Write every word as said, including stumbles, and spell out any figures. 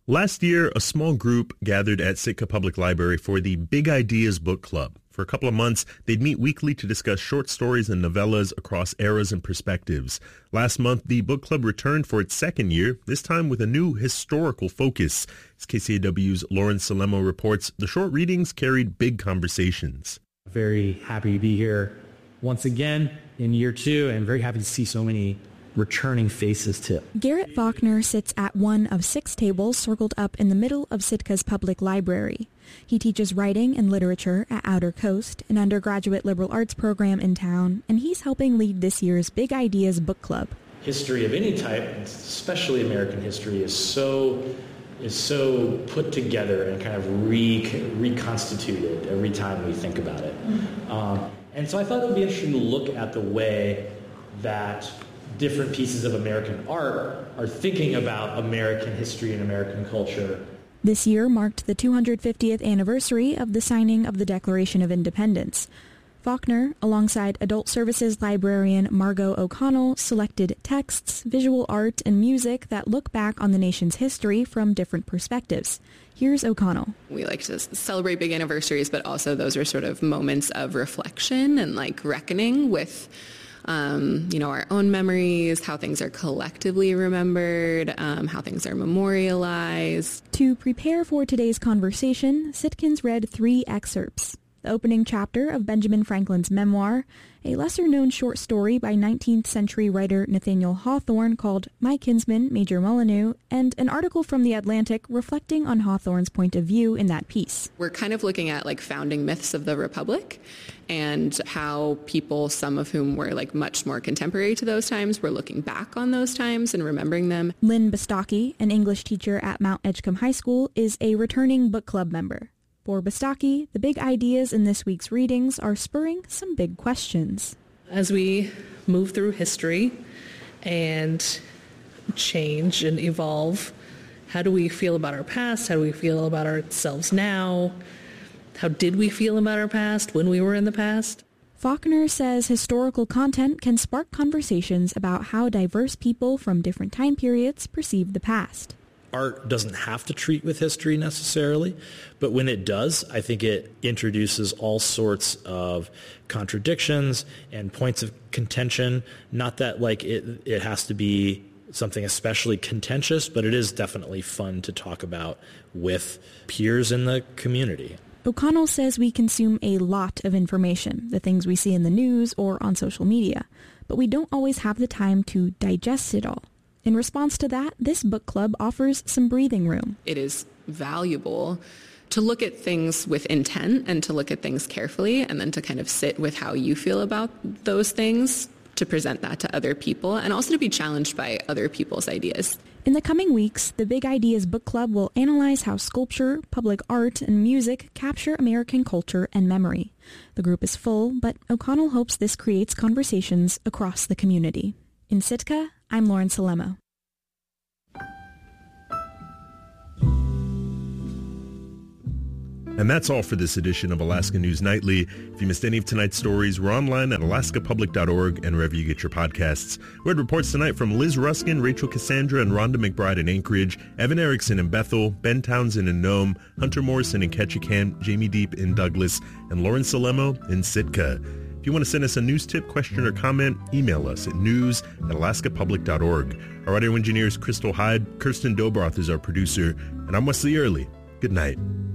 Last year, a small group gathered at Sitka Public Library for the Big Ideas Book Club. For a couple of months, they'd meet weekly to discuss short stories and novellas across eras and perspectives. Last month, the book club returned for its second year, this time with a new historical focus. As K C A W's Lauren Salemo reports, the short readings carried big conversations. Very happy to be here once again in year two, and very happy to see so many returning faces too. Garrett Faulkner sits at one of six tables circled up in the middle of Sitka's public library. He teaches writing and literature at Outer Coast, an undergraduate liberal arts program in town, and he's helping lead this year's Big Ideas Book Club. History of any type, especially American history, is so is so put together and kind of re, reconstituted every time we think about it. Mm-hmm. Um, and so I thought it would be interesting to look at the way that different pieces of American art are thinking about American history and American culture. This year marked the two hundred fiftieth anniversary of the signing of the Declaration of Independence. Faulkner, alongside Adult Services librarian Margot O'Connell, selected texts, visual art, and music that look back on the nation's history from different perspectives. Here's O'Connell. We like to celebrate big anniversaries, but also those are sort of moments of reflection and like reckoning with Um, you know, our own memories, how things are collectively remembered, um, how things are memorialized. To prepare for today's conversation, Sitkans read three excerpts. The opening chapter of Benjamin Franklin's memoir, a lesser-known short story by nineteenth century writer Nathaniel Hawthorne called My Kinsman, Major Molyneux, and an article from The Atlantic reflecting on Hawthorne's point of view in that piece. We're kind of looking at like founding myths of the Republic and how people, some of whom were like much more contemporary to those times, were looking back on those times and remembering them. Lynn Bostocki, an English teacher at Mount Edgecombe High School, is a returning book club member. For Bostocki, the big ideas in this week's readings are spurring some big questions. As we move through history and change and evolve, how do we feel about our past? How do we feel about ourselves now? How did we feel about our past when we were in the past? Faulkner says historical content can spark conversations about how diverse people from different time periods perceive the past. Art doesn't have to treat with history necessarily, but when it does, I think it introduces all sorts of contradictions and points of contention. Not that like it, it has to be something especially contentious, but it is definitely fun to talk about with peers in the community. O'Connell says we consume a lot of information, the things we see in the news or on social media, but we don't always have the time to digest it all. In response to that, this book club offers some breathing room. It is valuable to look at things with intent and to look at things carefully and then to kind of sit with how you feel about those things, to present that to other people, and also to be challenged by other people's ideas. In the coming weeks, the Big Ideas Book Club will analyze how sculpture, public art, and music capture American culture and memory. The group is full, but O'Connell hopes this creates conversations across the community. In Sitka, I'm Lauren Salemo. And that's all for this edition of Alaska News Nightly. If you missed any of tonight's stories, we're online at alaska public dot org and wherever you get your podcasts. We had reports tonight from Liz Ruskin, Rachel Cassandra, and Rhonda McBride in Anchorage, Evan Erickson in Bethel, Ben Townsend in Nome, Hunter Morrison in Ketchikan, Jamie Deep in Douglas, and Lauren Salemo in Sitka. If you want to send us a news tip, question, or comment, email us at news at alaska public dot org. Our audio engineer is Crystal Hyde. Kirsten Dobroth is our producer. And I'm Wesley Early. Good night.